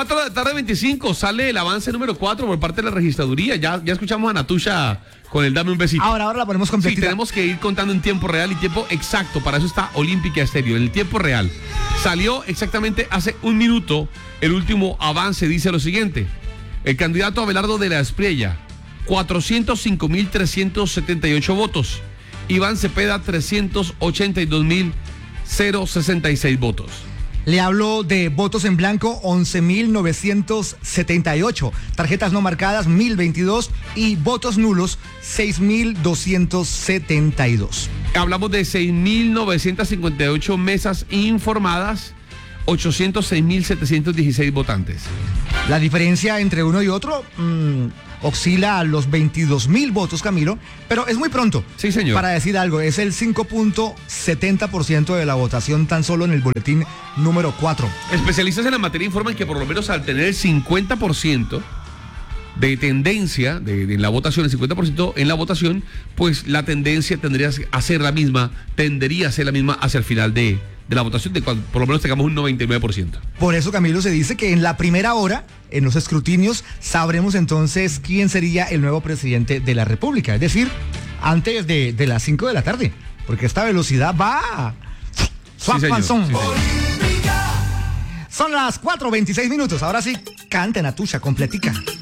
4 de la tarde, 25, sale el avance número 4 por parte de la registraduría. Ya escuchamos a Natusha con el Dame un besito. Ahora la ponemos completita. Sí, tenemos que ir contando en tiempo real y tiempo exacto. Para eso está Olímpica Estéreo, en el tiempo real. Salió exactamente hace un minuto el último avance. Dice lo siguiente: el candidato Abelardo de la Espriella, 405.378 votos. Iván Cepeda, 382.066 votos. Le hablo de votos en blanco, 11.978. Tarjetas no marcadas, 1.022. Y votos nulos, 6.272. Hablamos de 6.958 mesas informadas, 806.716 votantes. La diferencia entre uno y otro oscila a los 22.000 votos, Camilo, pero es muy pronto. Sí, señor. Para decir algo, es el 5.70% de la votación tan solo en el boletín número 4. Especialistas en la materia informan que por lo menos al tener el 50% de tendencia de la votación, el 50% en la votación, pues la tendencia tendería a ser la misma hacia el final de la votación, de cuando por lo menos tengamos un 99%. Por eso, Camilo, se dice que en la primera hora, en los escrutinios, sabremos entonces quién sería el nuevo presidente de la República. Es decir, antes de las 5 de la tarde, porque esta velocidad va... Sí, señor. Son las 4:26. Ahora sí, cante Natusha, completica.